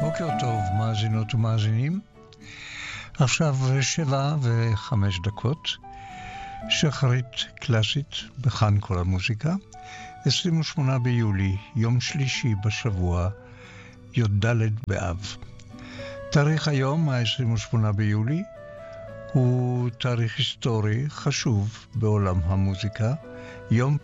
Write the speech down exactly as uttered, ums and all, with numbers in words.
בוקר טוב, מאזינות ומאזינים. עכשיו שבע וחמש דקות, שחרית קלאסית בכאן כל המוזיקה, עשרים ושמונה ביולי, יום שלישי בשבוע, י"ד באב. תאריך היום, ה-עשרים ושמונה ביולי, הוא תאריך היסטורי חשוב בעולם המוזיקה, יום